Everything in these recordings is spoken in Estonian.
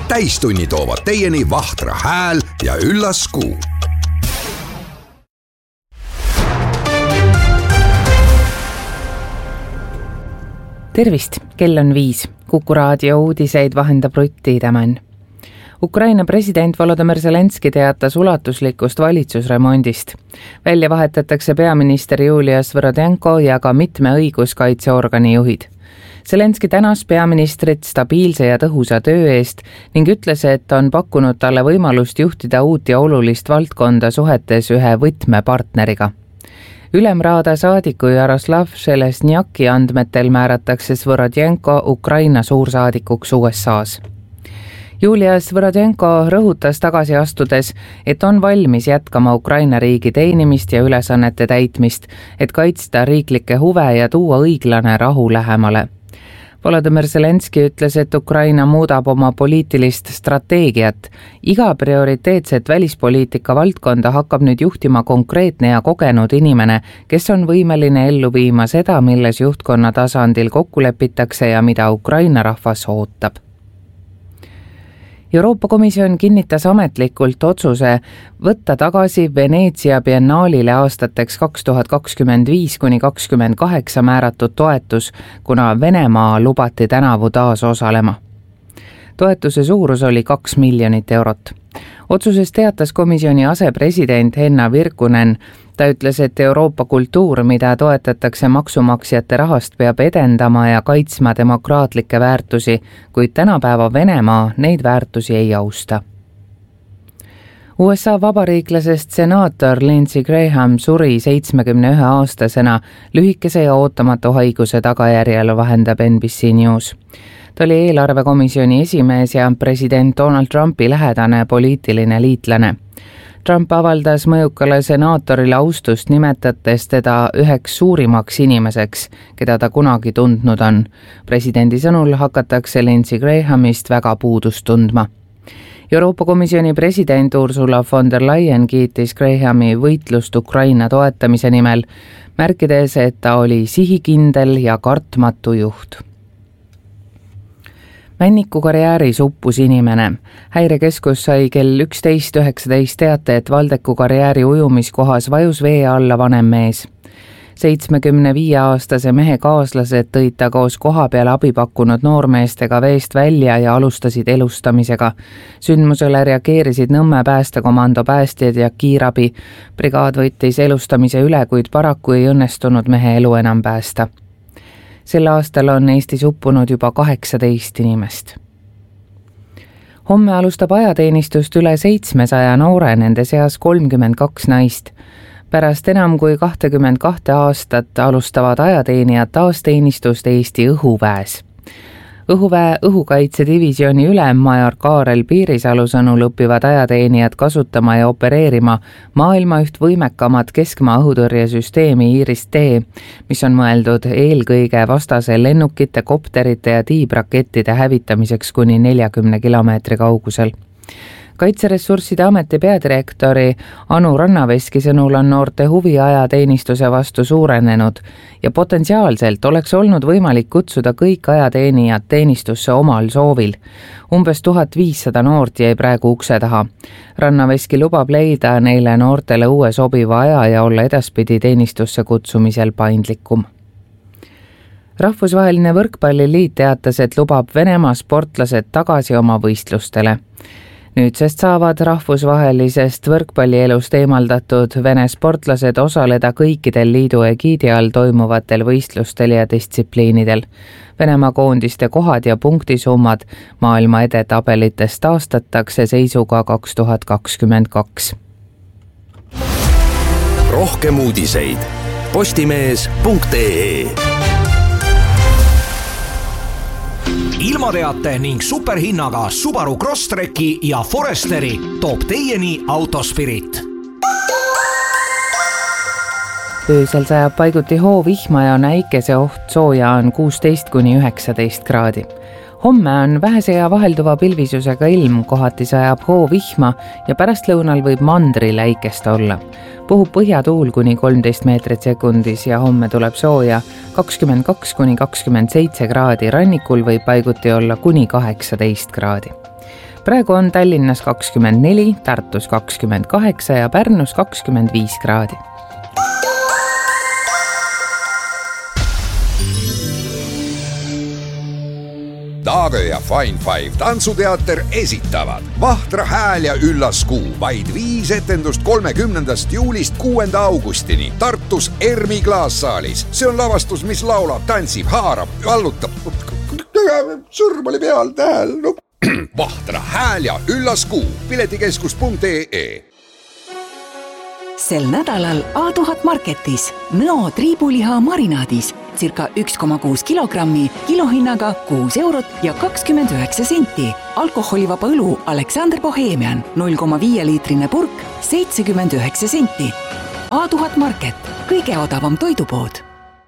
Täistunni toovad teieni Vahtra hääl ja Üllas Kuu. Tervist, kell on 5. Kuku raadio uudiseid vahendab Rutti Tämän. Ukraina president Volodymyr Zelenski teatas ulatuslikust valitsusremondist. Välja vahetatakse peaminister Julia Svorodenko ja ka mitme õiguskaitseorgani juhid. Zelenski tänas peaministrit stabiilse ja tõhusa töö eest ning ütles, et on pakkunud talle võimalust juhtida uut ja olulist valdkonda suhetes ühe võtmepartneriga. Ülemraada saadiku Jaroslav Železniaki andmetel määratakse Svorodenko Ukraina suursaadikuks USA's. Julia Svorodenko rõhutas tagasi astudes, et on valmis jätkama Ukraina riigi teenimist ja ülesannete täitmist, et kaitsta riiklikke huve ja tuua õiglane rahu lähemale. Volodymyr Zelenski ütles, et Ukraina muudab oma poliitilist strateegiat. Iga prioriteetset välispoliitika valdkonda hakkab nüüd juhtima konkreetne ja kogenud inimene, kes on võimeline ellu viima seda, milles juhtkonna tasandil kokku lepitakse ja mida Ukraina rahvas ootab. Euroopa Komisjon kinnitas ametlikult otsuse võtta tagasi Veneetsia biennaalile aastateks 2025–2028 määratud toetus, kuna Venemaa lubati tänavu taas osalema. Toetuse suurus oli 2 miljonit eurot. Otsuses teatas komisjoni asepresident Henna Virkunen. Ta ütles, et Euroopa kultuur, mida toetatakse maksumaksjate rahast, peab edendama ja kaitsma demokraatlikke väärtusi, kuid tänapäeva Venemaa neid väärtusi ei austa. USA vabariiklasest senaator Lindsey Graham suri 71-aastasena lühikese ja ootamatu haiguse tagajärjel, vahendab NBC News. Ta oli eelarvekomisjoni esimees ja president Donald Trumpi lähedane poliitiline liitlane. Trump avaldas mõjukale senaatorile austust, nimetades teda üheks suurimaks inimeseks, keda ta kunagi tundnud on. Presidendi sõnul hakatakse Lindsey Grahamist väga puudust tundma. Euroopa Komisjoni president Ursula von der Leyen kiitis Grahami võitlust Ukraina toetamise nimel, märkides, et ta oli sihikindel ja kartmatu juht. Männiku karjääris uppus inimene. Häirekeskus sai kell 11.19 teate, et Valdeku karjääri ujumiskohas vajus vee alla vanem mees. 75-aastase mehe kaaslased tõid ta koos koha peale abi pakkunud noormeestega veest välja ja alustasid elustamisega. Sündmusele reageerisid Nõmme päästekomando päästjad ja kiirabi. Brigaad võttis elustamise üle, kuid paraku ei õnnestunud mehe elu enam päästa. Sel aastal on Eestis uppunud juba 18 inimest. Homme alustab ajateenistust üle 700 noore, nende seas 32 naist. Pärast enam kui 22 aastat alustavad ajateenijad taasteenistust Eesti õhuväes. Õhuväe õhukaitsedivisjoni ülem major Kaarel Piirisalu sõnul õpivad ajateenijad kasutama ja opereerima maailma üht võimekamat keskmaa õhutõrjesüsteemi Iris-T, mis on mõeldud eelkõige vastase lennukite, kopterite ja tiibrakettide hävitamiseks kuni 40 kilomeetri kaugusel. Kaitseressursside ameti peadirektori Anu Rannaveski sõnul on noorte huvi ajateenistuse vastu suurenenud ja potentsiaalselt oleks olnud võimalik kutsuda kõik ajateenijad teenistusse omal soovil. Umbes 1500 noort jäi praegu ukse taha. Rannaveski lubab leida neile noortele uue sobiva aja ja olla edaspidi teenistusse kutsumisel paindlikum. Rahvusvaheline võrkpalliliit teatas, et lubab Venemaa sportlased tagasi oma võistlustele. Nüüdsest saavad rahvusvahelisest võrkpallielust eemaldatud Vene sportlased osaleda kõikidel liidu egiidi all toimuvatel võistlustel ja distsipliinidel. Venemaa koondiste kohad ja punktisummad maailma edetabelites taastatakse seisuga 2022. Rohkem uudiseid postimees.ee. Ilmateate ning superhinnaga Subaru Crosstreki ja Foresteri toob teieni Autospirit. Öösel sajab paiguti hoovihma ja näikese oht, sooja on 16–19 kraadi. Homme on vähese ja vahelduva pilvisusega ilm, kohati sajab hoovihma ja pärastlõunal võib mandri läikest olla. Puhub põhjatuul kuni 13 meetrit sekundis ja homme tuleb sooja 22–27 kraadi, rannikul võib paiguti olla kuni 18 kraadi. Praegu on Tallinnas 24, Tartus 28 ja Pärnus 25 kraadi. Taave ja Fine Five tantsuteater esitavad Vahtra hääl ja üllas kuu. Vaid 5 etendust 30. juulist 6. augustini Tartus Ermi klaassaalis. See on lavastus, mis laulab, tantsib, haarab, vallutab. Sõrm oli peal, tähel. No. Vahtra hääl ja üllas kuu. Piletikeskus.ee. Sel nädalal A1000 Marketis Nõo triibuliha marinaadis circa 1,6 kilogrammi kilohinnaga 6 eurot ja 29 senti. Alkoholivaba õlu Alexander Bohemian 0,5 liitrine purk 79 senti. A1000 Market, kõige odavam toidupood.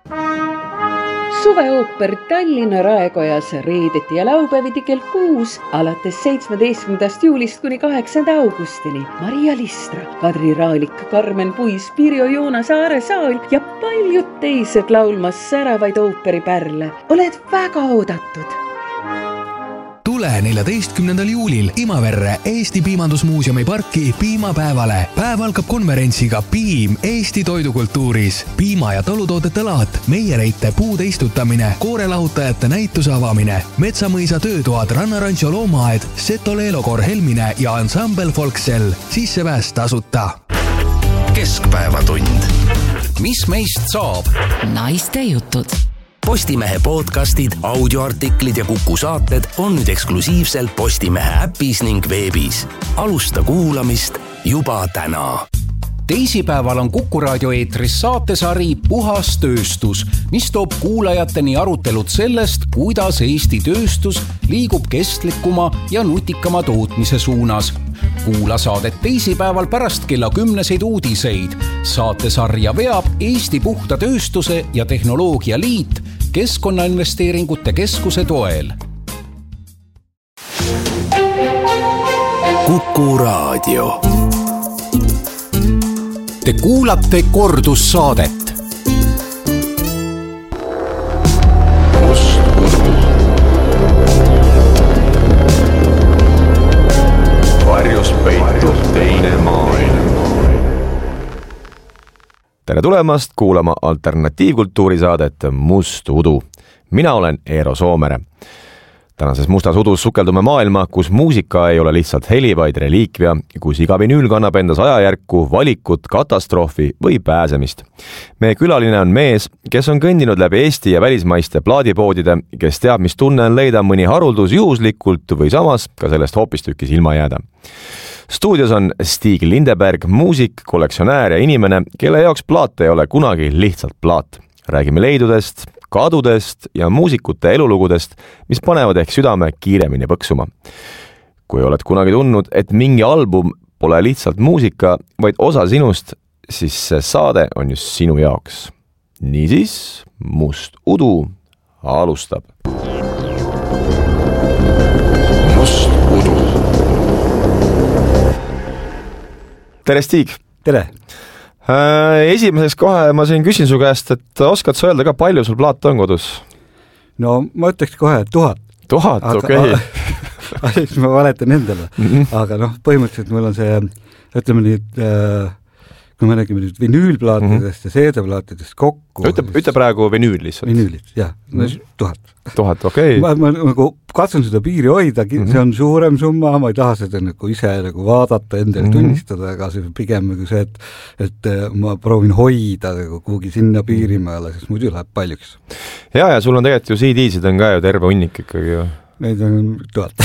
Suveooper Tallinna Raekojas reedeti ja laupäeviti kell 6 alates 17. juulist kuni 8. augustini. Maria Listra, Kadri Raalik, Karmen Puis, Pirjo Joona Saare Saal ja paljud teised laulmas säravaid ooperipärle. Oled väga oodatud. Tule 14. juulil Imaverre Eesti Piimandusmuuseumi parki piimapäevale. Päev algab konverentsiga Piim Eesti toidukultuuris. Piima- ja talutoodete laat, meiereite puude istutamine, koorelahutajate näituse avamine, Metsamõisa töötoad, Rannarancho loomaaed, Seto Leelokor Helmine ja ansambel Folksel. Sissepääs tasuta. Keskpäevatund. Mis meist saab? Naiste jutud. Postimehe podcastid, audioartiklid ja Kuku saated on nüüd eksklusiivselt Postimehe äpis ning veebis. Alusta kuulamist juba täna. Teisipäeval on Kuku raadio eetris saatesari Puhas tööstus, mis toob kuulajateni arutelud sellest, kuidas Eesti tööstus liigub kestlikuma ja nutikama tootmise suunas. Kuula saadet teisipäeval pärast kella 10 uudiseid. Saatesarja veab Eesti Puhta tööstuse ja tehnoloogia liit Keskkonnainvesteeringute keskuse toel. Kuku raadio. Te kuulate kordussaadet. Varjus peitub teine maailm. Tere tulemast kuulama alternatiivkultuuri saadet Must udu. Mina olen Eero Soomere. Tänases Mustas udus sukeldume maailma, kus muusika ei ole lihtsalt heli, vaid reliikvia, kus iga vinüül kannab endas ajajärku, valikut, katastroofi või pääsemist. Meie külaline on mees, kes on kõndinud läbi Eesti ja välismaiste plaadipoodide, kes teab, mis tunne on leida mõni haruldus juhuslikult või samas ka sellest hoopistükkis ilma jääda. Stuudios on Stig Lindeberg, muusik, kollektsionäär ja inimene, kelle jaoks plaat ei ole kunagi lihtsalt plaat. Räägime leidudest, kadudest ja muusikute elulugudest, mis panevad ehk südame kiiremini põksuma. Kui oled kunagi tundnud, et mingi album pole lihtsalt muusika, vaid osa sinust, siis see saade on just sinu jaoks. Niisiis, Must udu alustab. Must udu. Tere, Stig! Tere! Esimeseks kohe ma siin küsin su käest, et oskad sa öelda ka palju sul plaat on kodus? No ma ütleks kohe 1000. 1000, okei. Siis ma valetan endale. Aga põhimõtteliselt mul on see, ütleme nüüd, kui me räägime nüüd vinüülplaatidest ja CD-plaatidest kokku. Ütle praegu vinüül lihtsalt. Vinüülid, jah. 1000. 1000, okei. Ma nagu katsun seda piiri hoida, see on suurem summa, ma ei taha seda nagu ise nagu vaadata, endale tunnistada, aga see pigem nagu see, et ma proovin hoida nagu kuhugi sinna piirimaale, sest muidu läheb paljuks. Ja sul on tegelikult ju CD-sid on ka ju terve hunnik ikkagi ju. Neid on 1000.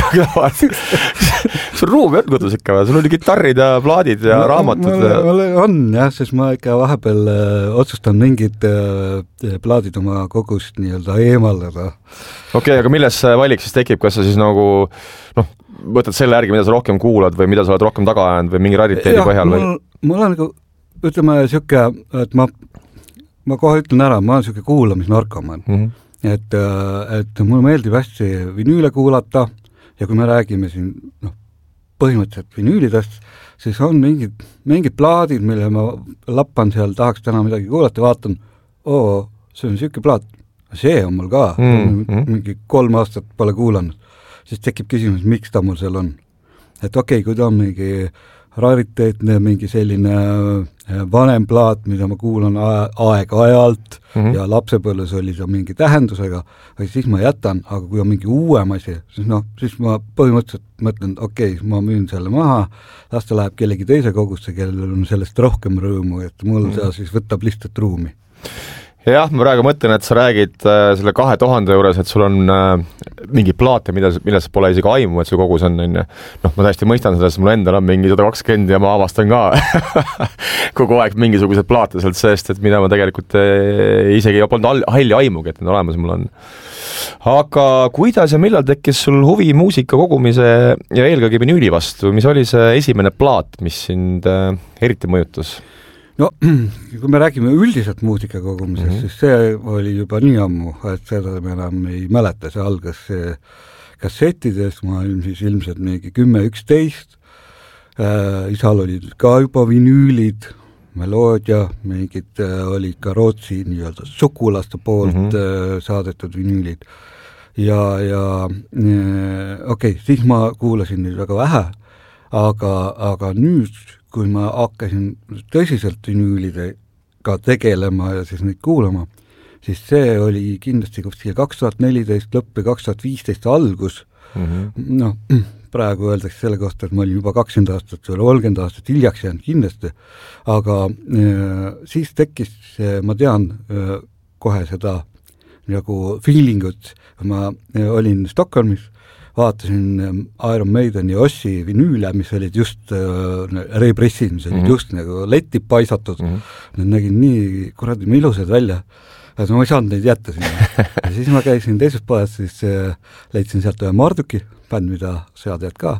Sul ruumi on kodus ikka, sul oli kitarrid ja plaadid ja raamatud. On jah, sest ma ikka vahepeal otsustan mingid plaadid oma kogust nii-öelda eemaldada. Okei, aga milles see valik siis tekib, kas sa siis nagu võtad selle järgi, mida sa rohkem kuulad või mida sa oled rohkem taga ajanud või mingi rariteedi põhjal? Mul on nagu, ütleme siuke, et ma kohe ütlen ära, ma olen siuke kuulamisnarkoman. Et mulle meeldib hästi vinüüle kuulata ja kui me räägime siin põhimõtteliselt vinüülidest, siis on mingid plaadid, mille ma lappan seal, tahaks täna midagi kuulata, vaatan, see on siuke plaat, see on mul ka, mingi 3 aastat pole kuulanud. siis tekib küsimus, miks ta mul seal on. Et okei, kui ta on mingi rariteetne, mingi selline vanem plaat, mida ma kuulan aeg-ajalt ja lapsepõlves oli ta mingi tähendusega, siis ma jätan, aga kui on mingi uuem asi, siis ma põhimõtteliselt mõtlen, okei, ma müün selle maha, las ta läheb kellegi teise kogusse, kellel on sellest rohkem rõõmu, et mul see siis võtab lihtsalt ruumi. Jah, ma praegu mõtlen, et sa räägid selle 2000 juures, et sul on mingi plaate, millest pole isegi aimu, et see kogus on. Ma täiesti mõistan seda, sest mul endal on mingi 120 ja ma avastan ka kogu aeg mingisugused plaate sealt seest, et mida ma tegelikult isegi ei polnud halli aimugi, et need olemas mul on. Aga kuidas ja millal tekkis sul huvi muusika kogumise ja eelkõige vinüüli vastu? Mis oli see esimene plaat, mis sind eriti mõjutas? No, kui me räägime üldiselt muusika kogumisest, siis see oli juba nii ammu, et seda me enam ei mäleta, see algas kassetides, ma olin siis ilmselt mingi 10-11, isal olid ka juba vinüülid, meloodia, mingid olid ka Rootsi nii-öelda sukulaste poolt saadetud vinüülid ja okei, siis ma kuulasin neid väga vähe, aga nüüd kui ma hakkasin tõsiselt vinüülidega tegelema ja siis neid kuulama, siis see oli kindlasti kuskil 2014 lõpp ja 2015 algus. Praegu öeldakse selle kohta, et ma olin juba 20 aastat või 30 aastat hiljaks jäänud kindlasti, aga siis tekkis, ma tean kohe seda nagu feelingut, ma olin Stockholmis, vaatasin Iron Maideni Ossi vinüüle, mis olid just repressid, mis olid just nagu letti paisatud. Need nägid nii kuradi ilusad välja, et ma ei saanud neid jätta sinna. Ja siis ma käisin teises poes, siis leidsin sealt ühe Marduki, bänd, mida sa tead ka,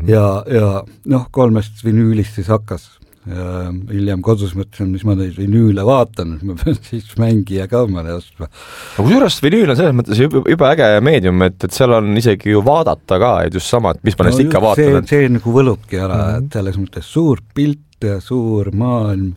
ja 3 vinüülist siis hakkas. Hiljem kodus mõtlesin, mis ma neid vinüüle vaatan, ma pean siis mängija ka mõne ostma. Aga kusjuures vinüül on selles mõttes juba äge meedium, et seal on isegi ju vaadata ka, et just sama, et mis ma neist ikka vaatan. See nagu võlubki ära, et selles mõttes suur pilt ja suur maailm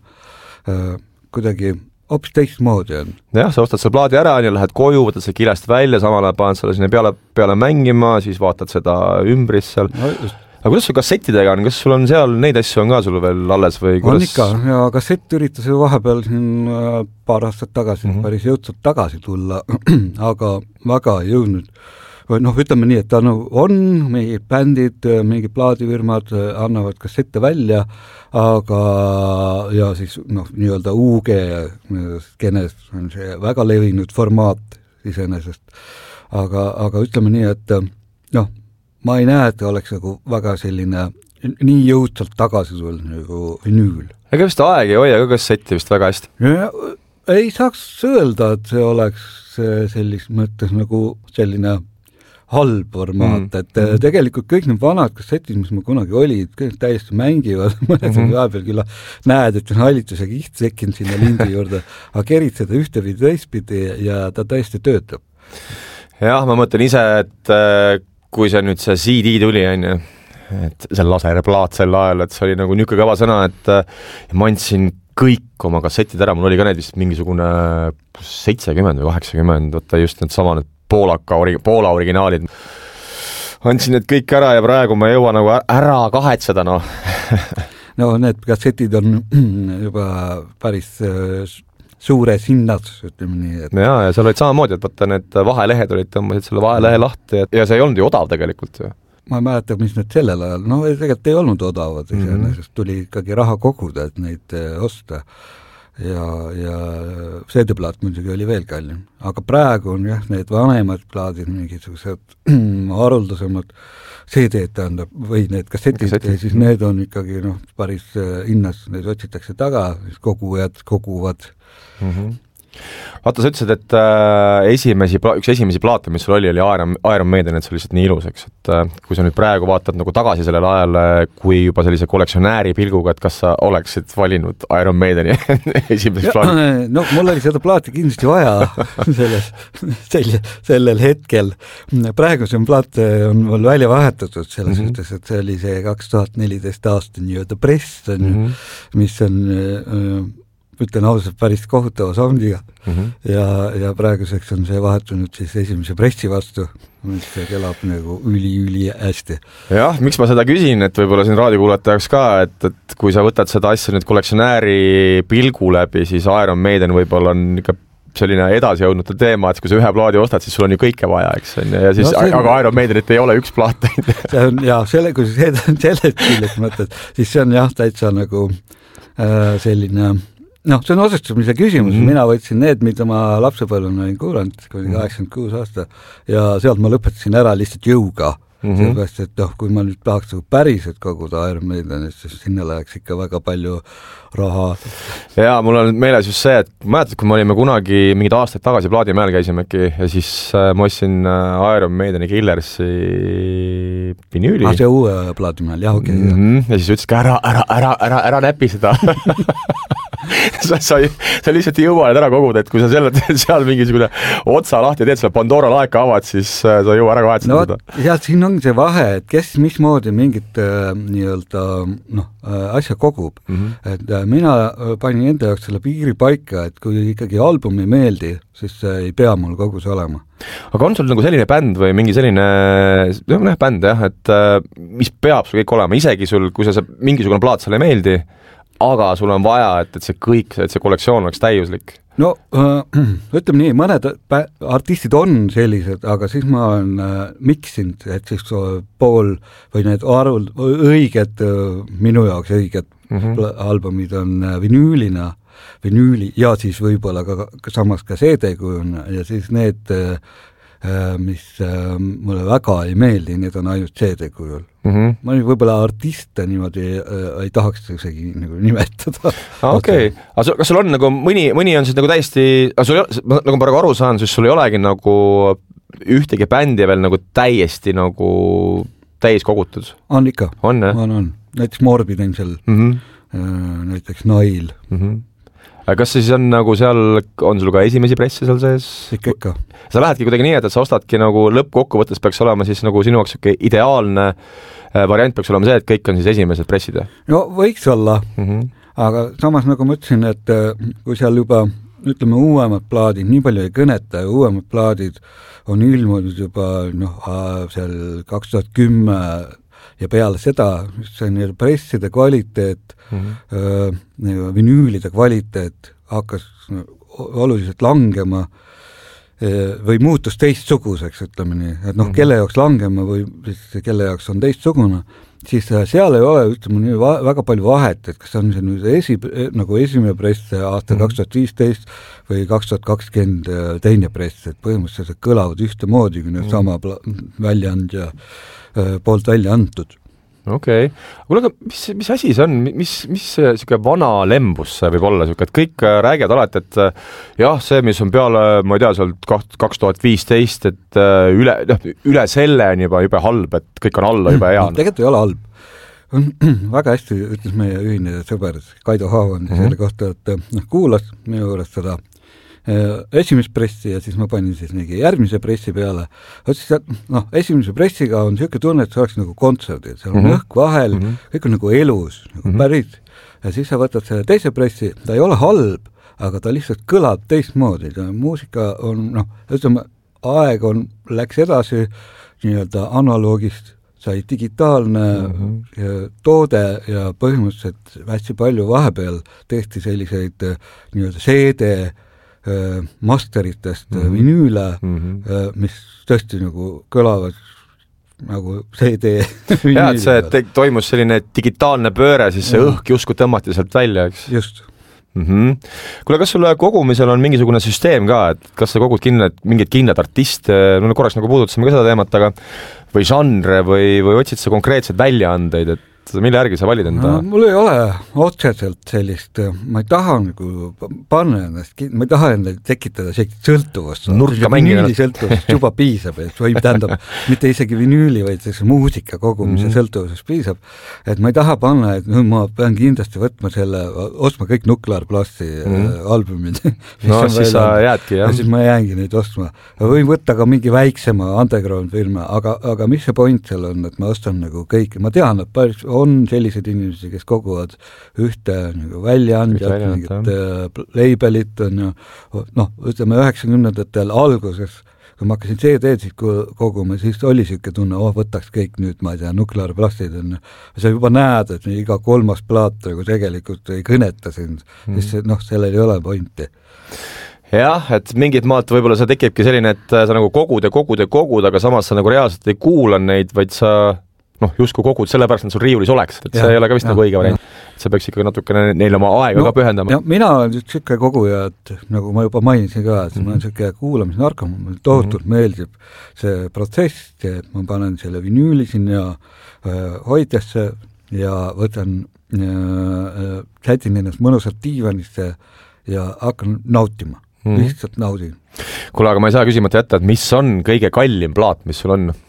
kuidagi hoopis teistmoodi on. Jah, sa ostad selle plaadi ära ja lähed koju, võtad see kilest välja, samal ajal paned selle sinna peale mängima, siis vaatad seda ümbris seal. Aga kuidas sul kassettidega on? Kas sul on seal neid asju on ka sul veel alles? Või kuidas? On ikka, ja kassett üritas ju vahepeal siin paar aastat tagasi, päris jõudsalt tagasi tulla, aga väga ei jõudnud. Ütleme nii, et ta on mingid bändid, mingid plaadifirmad annavad kassette välja, aga ja siis nii-öelda UG skenes on see väga levinud formaat iseenesest. Aga ütleme nii, et ma ei näe, et oleks nagu väga selline nii jõudsalt tagasi tulnud nagu vinüül. Ega vist aeg ei hoia ka kasseti vist väga hästi? Ei saaks öelda, et see oleks sellis mõttes nagu selline halb formaat, et tegelikult kõik need vanad kassetid, mis ma kunagi olid, kõik täiesti mängivad, mõned vahepeal küll näed, et on hallitus ja kiht sekkinud sinna lindi juurde, aga kerid seda ühte või teistpidi ja ta täiesti töötab. Jah, ma mõtlen ise, et kui see nüüd see CD tuli, et see laserplaat sel ajal, et see oli nagu niisugune kõva sõna, et ma andsin kõik oma kassetid ära, mul oli ka need vist mingisugune 70 või 80, võtta just need sama need Poola originaalid. Andsin need kõik ära ja praegu ma ei jõua nagu ära kahetseda, need kassetid on juba päris suures hinnad, ütleme nii. Et... Ja seal olid samamoodi, et võtta need vahelehed olid, tõmbasid selle vahelehe lahti ja see ei olnud ju odav tegelikult ju. Ma ei mäleta, mis need sellel ajal, tegelikult ei olnud odavad, sest tuli ikkagi raha koguda, et neid osta ja CD-plaat muidugi oli veel kallim. Aga praegu on need vanemad plaadid, mingisugused haruldasemad CD-d tähendab, või need kassetid, siis need on ikkagi päris hinnas, neid otsitakse taga, siis kogujad koguvad. Vaata, sa ütlesid, et üks esimesi plaate, mis sul oli Iron Maiden, et see oli lihtsalt nii ilus, eks, et kui sa nüüd praegu vaatad nagu tagasi sellele ajale, kui juba sellise kollektsionääri pilguga, et kas sa oleksid valinud Iron Maideni esimeseks plaati? Mul oli seda plaati kindlasti vaja sellel hetkel. Praegu see plaat on mul välja vahetatud selles mõttes, et see oli see 2014 aasta nii-öelda press, mis on ütlen ausalt päris kohutava soundiga ja praeguseks on see vahetunud siis esimese pressi vastu, mis kelab nagu üli hästi. Jah, miks ma seda küsin, et võib-olla siin raadiokuulatajaks ka, et kui sa võtad seda asja nüüd kollektsionääri pilgu läbi, siis Iron Maiden võib-olla on ikka selline edasi jõudnud teema, et kui sa ühe plaadi ostad, siis sul on ju kõike vaja, eks on, ja siis, aga Iron Maidenit ei ole üks plaat. See on, kui sa sellest küljest mõtled, siis see on jah, täitsa nagu selline, see on osustamise küsimus, mina võtsin need, mida ma lapsepõlvena olin kuulanud, kui 86 aasta, ja sealt ma lõpetasin ära lihtsalt jõuga. Sellepärast, et kui ma nüüd tahaks päriselt koguda Iron Maidenist, siis sinna läheks ikka väga palju raha. Ja mul on meeles just see, et mäletad, kui me olime kunagi mingid aastaid tagasi Plaadimäel käisimegi ja siis ma ostsin Iron Maideni Killersi vinüüli. See uue Plaadimäel, jah, okei. Ja siis ütleski, ära näpi seda. sa lihtsalt ei jõua need ära koguda, et kui sa seal mingisugune otsa lahti teed, selle Pandora laeka avad, siis sa ei jõua ära kahetsen seda. Ja siin ongi see vahe, et kes mismoodi mingit nii-öelda asja kogub. Et mina panin enda jaoks selle piiri paika, et kui ikkagi album ei meeldi, siis ei pea mul kogus olema. Aga on sul nagu selline bänd või mingi selline bänd, jah, et mis peab sul kõik olema, isegi sul, kui sa mingisugune plaat seal ei meeldi, aga sul on vaja, et see kõik, et see kollektsioon oleks täiuslik? No ütleme nii, mõned artistid on sellised, aga siis ma olen miksinud, et siis pool või need arvud õiged, minu jaoks õiged albumid on vinüüli ja siis võib-olla ka samas ka CD-kujuna ja siis need, mis mulle väga ei meeldi, need on ainult CD-kujul. Ma võib-olla artiste niimoodi ei tahaks isegi nagu nimetada. Okei. Aga kas sul on nagu mõni on siis nagu täiesti, nagu ma praegu aru saan, siis sul ei olegi nagu ühtegi bändi veel nagu täiesti nagu täis kogutud? On ikka. On, jah? On. Näiteks Morbid on seal, näiteks Nail. Kas siis on nagu seal, on sul ka esimesi presse seal sees? Ikka. Sa lähedki kuidagi nii, et sa ostadki nagu lõppkokkuvõttes peaks olema siis nagu sinu jaoks ideaalne variant peaks olema see, et kõik on siis esimesed pressid? No võiks olla, aga samas nagu ma ütlesin, et kui seal juba ütleme uuemad plaadid, nii palju ei kõneta ja uuemad plaadid on ilmunud juba seal 2010 ja peale seda, see on presside kvaliteet, vinüülide kvaliteet hakkas oluliselt langema või muutus teistsuguseks, ütleme nii, et kelle jaoks langema või kelle jaoks on teistsugune, siis seal ei ole, ütleme nii, väga palju vahet, et kas on see nüüd esimene press aasta 2015 või 2020 teine press, et põhimõtteliselt kõlavad ühtemoodi, kui need sama väljaandja poolt välja antud. Okei. Kuule, aga mis asi see on? Mis siuke vana lembus see võib olla? Et kõik räägivad alati, et jah, see, mis on peale, ma ei tea, seal 2015, et üle selle on juba halb, et kõik on alla juba hea. Tegelikult ei ole halb. Väga hästi ütles meie ühine sõber Kaido Haavan selle kohta, et kuulas minu juures seda esimest pressi ja siis ma panin siis mingi järgmise pressi peale. Esimese pressiga on niisugune tunne, et see oleks nagu kontserdid, seal on õhk vahel, kõik on nagu elus, nagu päris. Ja siis sa võtad selle teise pressi, ta ei ole halb, aga ta lihtsalt kõlab teistmoodi. Muusika on, ütleme, aeg läks edasi nii-öelda analoogist, sai digitaalne toode ja põhimõtteliselt hästi palju vahepeal tehti selliseid nii-öelda CD masteritest vinüüle, mis tõesti nagu kõlavad nagu CD jah, et see toimus selline digitaalne pööre, siis see õhk justkui tõmmati sealt välja, eks? Just. Kuule, kas sulle kogumisel on mingisugune süsteem ka, et kas sa kogud mingid kindlad artiste, korraks nagu puudutasime ka seda teemat, aga või žanre või otsid sa konkreetseid väljaandeid, et mille järgi sa valid enda? Mul ei ole otseselt sellist, ma ei taha nagu panna ennast, ma ei taha enda tekitada sõltuvust. Vinüüli sõltuvust juba piisab, et või tähendab, mitte isegi vinüüli, vaid muusika kogumise sõltuvusest piisab. Et ma ei taha panna, et ma pean kindlasti võtma selle, ostma kõik Nuclear-Plussi albumid. No siis sa jäädki, jah? Ja siis ma jäängi neid ostma. Võin võtta ka mingi väiksema underground filme, aga mis see point seal on, et ma ostan nagu kõik, ma tean, et on sellised inimesi, kes koguvad ühte nagu väljaandjat, mingit labelit on ju, noh, ütleme 90-ndatel alguses, kui ma hakkasin CD-sid koguma, siis oli siuke tunne, võtaks kõik nüüd, ma ei tea, nukleaarplastid on, sa juba näed, et iga kolmas plaat nagu tegelikult ei kõneta sind, siis noh, sellel ei ole pointi. Jah, et mingid maalt võib-olla see tekibki selline, et sa nagu kogud, aga samas sa nagu reaalselt ei kuula neid, vaid sa justkui kogud sellepärast, et sul riiulis oleks, et see ei ole ka vist nagu õige variant. See peaks ikkagi natukene neile oma aega ka pühendama. Ja mina olen siuke koguja, et nagu ma juba mainisin ka, et ma olen siuke kuulamisnarkomaan, mulle tohutult meeldib see protsess, et ma panen selle vinüüli sinna hoidjasse ja võtan, sätin ennast mõnusalt diivanisse ja hakkan nautima. Lihtsalt naudin. Kuule, aga ma ei saa küsimata jätta, et mis on kõige kallim plaat, mis sul on?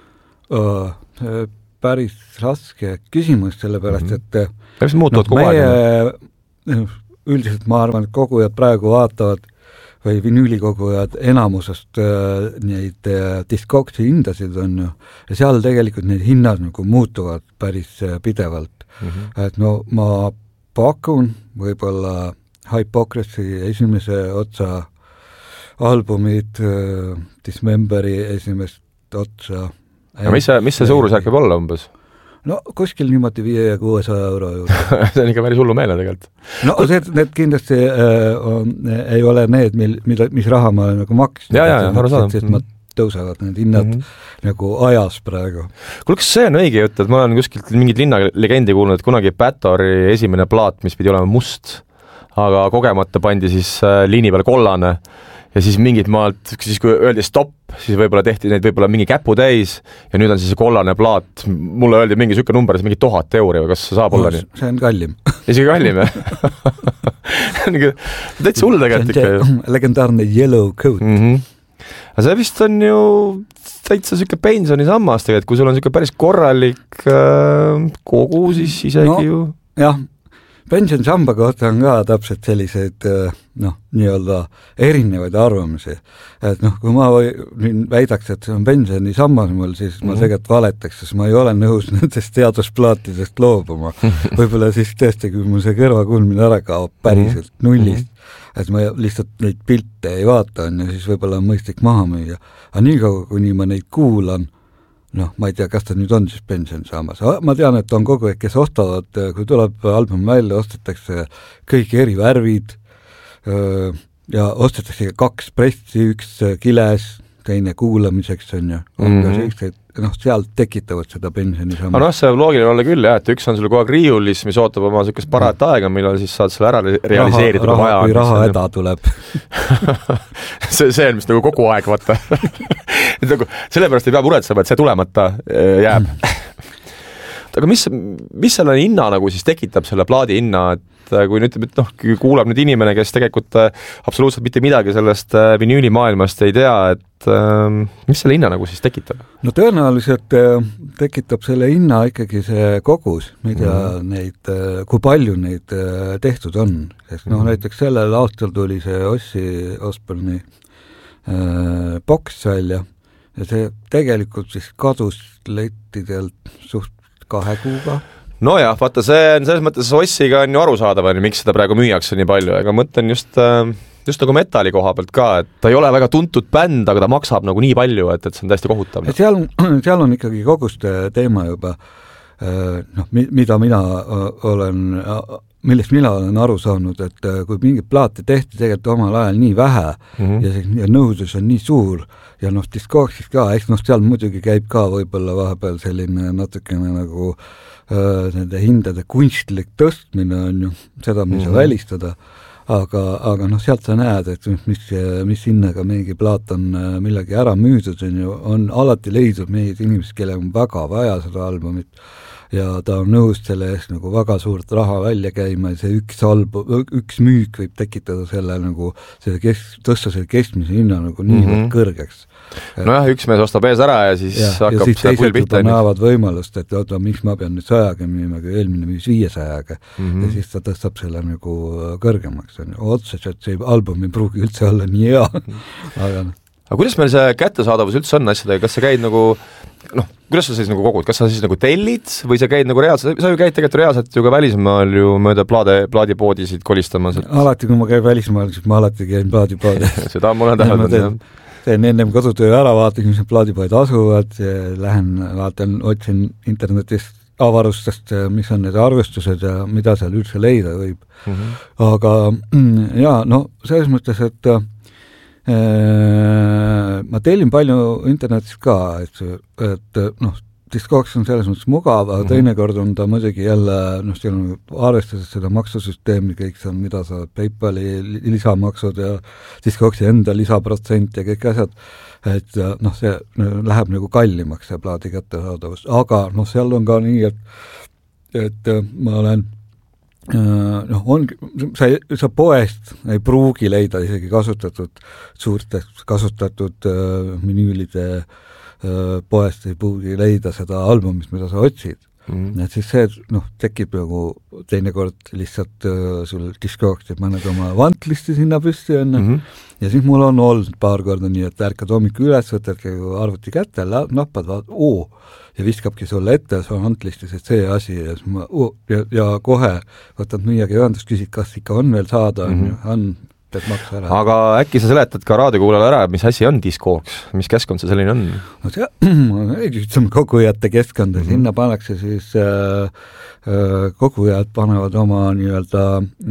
Päris raske küsimus, sellepärast, et muutuvad kogu aeg? Üldiselt ma arvan, et kogujad praegu vaatavad või vinüülikogujad enamusest neid diskoksi hindasid on ju, ja seal tegelikult need hinnad nagu muutuvad päris pidevalt. Et no ma pakun võib-olla Hypocrisy esimese otsa albumid, Dismemberi esimest otsa. Mis see suurusjärk võib olla umbes? No kuskil niimoodi 500–600 euro juurde. See on ikka päris hullu meele tegelikult. No need kindlasti ei ole need, mis raha ma olen nagu maksnud. Sest ma tõusevad need hinnad nagu ajas praegu. Kuule, kas see on õige jutt, et ma olen kuskilt mingid linnalegendi kuulnud, et kunagi Batori esimene plaat, mis pidi olema must, aga kogemata pandi siis liini peal kollane ja siis mingid maalt, siis kui öeldi stopp, siis võib-olla tehti neid võib-olla mingi käpu täis ja nüüd on siis kollane plaat. Mulle öeldi mingi sükke number, mingi 1000 euri või kas saab olla nii? See on kallim. Isegi kallim, jah? Täitsa hull tegelikult ikka. Legendaarne yellow coat. Aga see vist on ju täitsa sükke pensionisammas tegelikult, kui sul on sükke päris korralik kogu, siis isegi ju... Jah, pensionisamba kohta on ka täpselt selliseid nii-öelda erinevaid arvamusi. Et kui ma väidaks, et see on pensionisammas mul, siis ma tegelikult valetaks, sest ma ei ole nõus nendest teadusplaatidest loobuma. Võib-olla siis tõesti, kui mul see kõrvakuulmine ära kaob päriselt nullist, et ma lihtsalt neid pilte ei vaata, siis võib-olla on mõistlik maha müüa. Aga nii kaua, kuni ma neid kuulan, ma ei tea, kas ta nüüd on siis pension saamas. Ma tean, et on kogu aeg, kes ostavad, kui tuleb album välja, ostetakse kõik eri värvid ja ostetakse 2 pressi, 1 kiles, teine kuulamiseks on ju. Sealt tekitavad seda pensioni saamas. Aga see loogiline olla küll, jah, et üks on sul kogu aeg riiulis, mis ootab oma sükest parat aega, millal siis saad selle ära realiseeritud vaja. Kui raha häda tuleb. see on mis nagu kogu aeg, vaata. Sellepärast ei pea muretsema, et see tulemata jääb. Aga mis selle hinna nagu siis tekitab, selle plaadi hinna, et kui nüüd ütleb, et kuulab nüüd inimene, kes tegelikult absoluutselt mitte midagi sellest vinüülimaailmast ei tea, et mis selle hinna nagu siis tekitab? No tõenäoliselt tekitab selle hinna ikkagi see kogus, mida neid, kui palju neid tehtud on. Sest näiteks sellel aastal tuli see Ossi Osborne'i boks välja ja see tegelikult siis kadus lettidelt suht 2 kuuga. No jah, vaata, see on selles mõttes Ossiga on ju arusaadav, miks seda praegu müüakse nii palju, aga mõtlen just nagu metalli koha pealt ka, et ta ei ole väga tuntud bänd, aga ta maksab nagu nii palju, et see on täiesti kohutav. Seal on ikkagi koguste teema juba, millest mina olen aru saanud, et kui mingit plaati tehti tegelikult omal ajal nii vähe ja nõudlus on nii suur ja diskoksis ka, seal muidugi käib ka võib-olla vahepeal selline natukene nagu nende hindade kunstlik tõstmine on ju, seda me ei saa välistada, aga sealt sa näed, et mis hinnaga mingi plaat on millegi ära müüdud, on alati leidnud meid inimesed, kelle on väga vaja seda albumit ja ta on nõus selle eest nagu väga suurt raha välja käima ja see üks müük võib tekitada selle nagu, tõsta selle keskmise hinna nagu nii kõrgeks. Nojah, üks mees ostab ees ära ja siis hakkab seda pull pihta. Ja siis näevad võimalust, et miks ma pean nüüd 100-ga müüma, kui eelmine müüs 500-ga ja siis ta tõstab selle nagu kõrgemaks. Otseselt see album ei pruugi üldse olla nii hea, aga Aga kuidas meil see kättesaadavus üldse on asjadega, kas sa käid nagu, kuidas sa siis nagu kogud, kas sa siis nagu tellid või sa käid nagu reaalselt, sa ju käid tegelikult reaalselt ju ka välismaal ju mööda plaadipoodisid kolistamas? Alati, kui ma käin välismaal, siis ma alati käin plaadipoodi. Seda ma olen täheldanud, jah. Teen ennem kodutöö ära, vaatan, mis plaadipoed asuvad, lähen, vaatan, otsin internetist avarustest, mis on need arvestused ja mida seal üldse leida võib. Aga selles mõttes, et ma tellin palju internetis ka, et Discogs on selles mõttes mugav, aga teinekord on ta muidugi jälle, seal on arvestades seda maksusüsteemi, kõik see on, mida sa PayPali lisamaksud ja Discogsi enda lisaprotsent ja kõik asjad, et see läheb nagu kallimaks see plaadi kättesaadavus, aga seal on ka nii, et ma olen sa poest ei pruugi leida isegi kasutatud vinüülide poest ei pruugi leida seda albumit, mida sa otsid. Et siis see tekib nagu teinekord lihtsalt sul Discogs ja paned oma vantlisti sinna püsti ja siis mul on olnud paar korda nii, et ärkad hommiku üles, võtad arvuti kätte, nappad, ja viskabki sulle ette see vantlistis, et see asi ja kohe võtad müüagi ühendust, küsid, kas ikka on veel saada, on maksa ära. Aga äkki sa seletad ka raadiokuulajale ära, mis asi on Discogs, mis keskkond see selline on? See on kogujate keskkond ja sinna pannakse siis kogujad panevad oma nii-öelda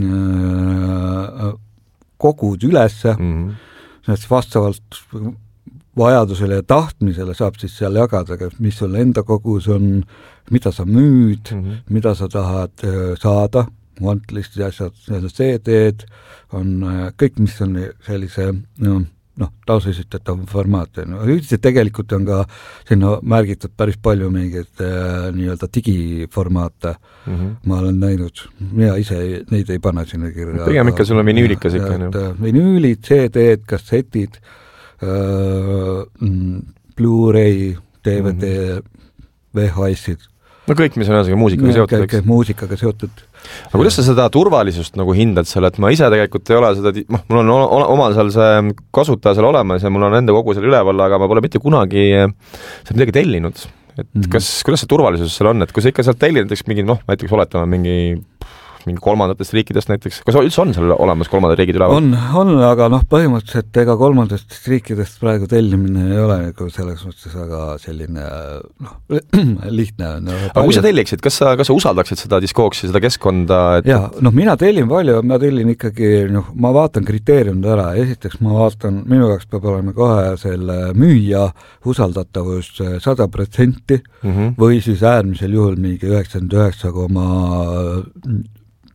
kogud ülesse, vastavalt vajadusele ja tahtmisele saab siis seal jagada, mis sul enda kogus on, mida sa müüd, mida sa tahad saada, vantlist ja asjad, CD-d on kõik, mis on sellise tausesütetav formaat. Üldiselt tegelikult on ka sinna märgitud päris palju mingeid nii-öelda digiformaate. Ma olen näinud, mina ise neid ei pane sinna kirja. Pigem ikka sul on vinüülikas ikka. Vinüülid, CD-d, kassetid, Blu-ray, DVD, VHS-id. Kõik, mis on ühesõnaga muusikaga seotud. Kõik muusikaga seotud. Aga kuidas sa seda turvalisust nagu hindad seal, et ma ise tegelikult ei ole seda, mul on omal seal see kasutaja seal olemas ja mul on enda kogu seal üleval, aga ma pole mitte kunagi seal midagi tellinud. Et kuidas see turvalisus seal on, et kui sa ikka sealt tellid näiteks mingi, näiteks oletame mingi kolmandatest riikidest näiteks, kas üldse on seal olemas kolmandad riigid üleval? On, aga põhimõtteliselt ega kolmandatest riikidest praegu tellimine ei ole nagu selles mõttes väga selline lihtne. Aga kui sa telliksid, kas sa usaldaksid seda Discogsi, seda keskkonda? Mina tellin palju, ma tellin ikkagi, ma vaatan kriteeriumid ära, esiteks ma vaatan, minu jaoks peab olema kohe selle müüja usaldatavus 100% või siis äärmisel juhul mingi 99,8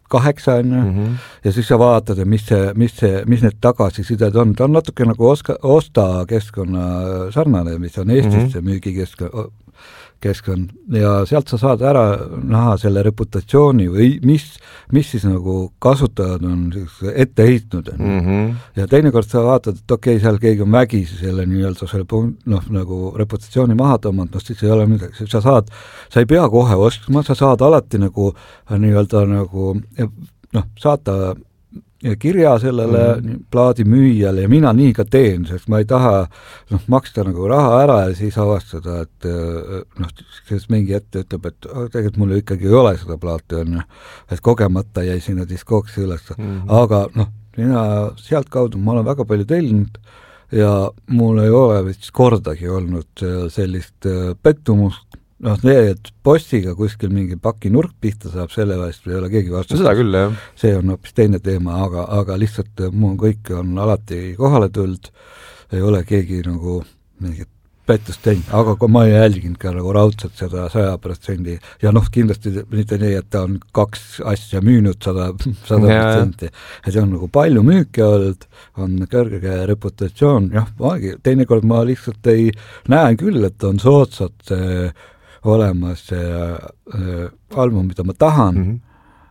ja siis sa vaatad, mis need tagasisided on. Ta on natuke nagu osta keskkonna sarnane, mis on Eestis see müügikeskkond ja sealt sa saad ära näha selle reputatsiooni või mis siis nagu kasutajad on ette heitnud. Ja teinekord sa vaatad, et okei, seal keegi on vägisi selle nii-öelda selle nagu reputatsiooni maha tõmmanud, siis ei ole midagi. Sa ei pea kohe ostma, sa saad alati nagu nii-öelda nagu saata kirja sellele plaadi müüjale ja mina nii ka teen, sest ma ei taha maksta nagu raha ära ja siis avastada, et sest mingi ette ütleb, et tegelikult mul ikkagi ei ole seda plaati, et kogemata jäi sinna Discogsi üles. Aga mina sealt kaudu ma olen väga palju tellinud ja mul ei ole vist kordagi olnud sellist pettumust. Et postiga kuskil mingi paki nurk pihta saab, selle vastu ei ole keegi vastu. Seda küll, jah. See on hoopis teine teema, aga lihtsalt mul kõik on alati kohale tulnud, ei ole keegi nagu mingit pettust teinud, aga kui ma ei jälginud ka nagu raudselt seda 100% ja kindlasti mitte nii, et ta on 2 asja müünud 100%, et on nagu palju müüke olnud, on kõrge reputatsioon, teinekord ma lihtsalt ei näen küll, et on soodsat olemas album, mida ma tahan,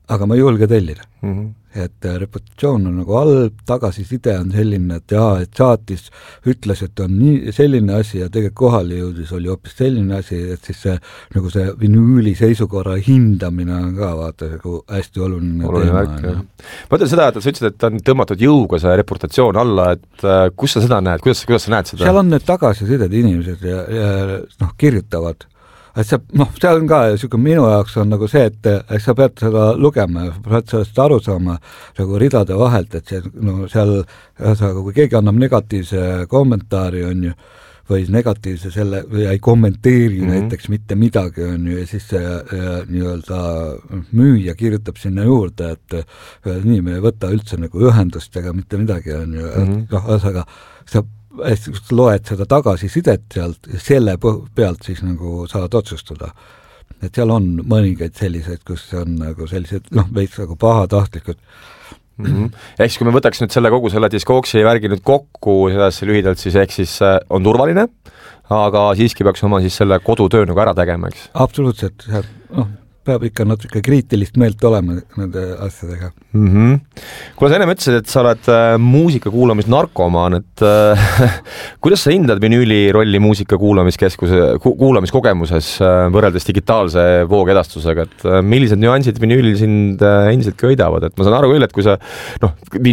aga ma ei julge tellida. Et reputatsioon on nagu halb, tagasiside on selline, et et saatis ütles, et on nii selline asi ja tegelikult kohale jõudis oli hoopis selline asi, et siis see, nagu see vinüüli seisukorra hindamine on ka vaata nagu hästi oluline teema. Ma ütlen seda, et sa ütlesid, et on tõmmatud jõuga see reputatsioon alla, et kus sa seda näed, kuidas sa näed seda? Seal on need tagasisided inimesed ja kirjutavad. See on ka minu jaoks on nagu see, et sa pead seda lugema ja pead sellest aru saama nagu ridade vahelt, et see, seal kui keegi annab negatiivse kommentaari on ju, või negatiivse selle, või ei kommenteeri näiteks mitte midagi on ju, ja siis see nii-öelda müüja kirjutab sinna juurde, et nii me ei võta üldse nagu ühendust ega mitte midagi on ju, aga sa loed seda tagasisidet sealt ja selle pealt siis nagu saad otsustada. Et seal on mõningaid selliseid, kus on nagu sellised, veits nagu pahatahtlikud. Ehk siis kui me võtaks nüüd kogu selle Discogsi värgi nüüd kokku sedasi lühidalt, siis ehk siis on turvaline, aga siiski peaks oma siis selle kodutöö nagu ära tegema, eks? Absoluutselt, peab ikka natuke kriitilist meelt olema nende asjadega. Kuule, sa ennem ütlesid, et sa oled muusika kuulamisnarkomaan, et kuidas sa hindad vinüüli rolli muusika kuulamiskogemuses võrreldes digitaalse voogedastusega, et millised nüansid vinüülil sind endiselt köidavad, et ma saan aru küll, et kui sa